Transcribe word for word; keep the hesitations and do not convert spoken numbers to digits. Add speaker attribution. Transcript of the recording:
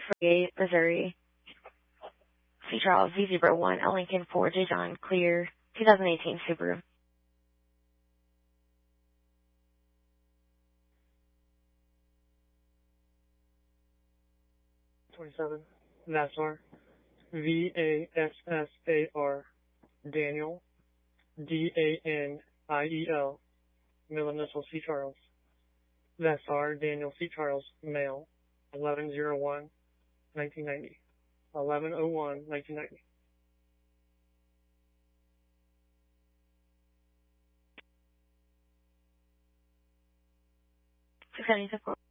Speaker 1: forty-eight, Missouri. C. Charles, Z zero one, L Lincoln four, J. John, clear, twenty eighteen Subaru.
Speaker 2: twenty-seven, Vassar, V A S S A R, Daniel, D A N I E L, middle initial C. Charles. Vassar, Daniel C. Charles, male, eleven oh one, nineteen ninety. eleven oh one, nineteen ninety.
Speaker 1: six seventy-six.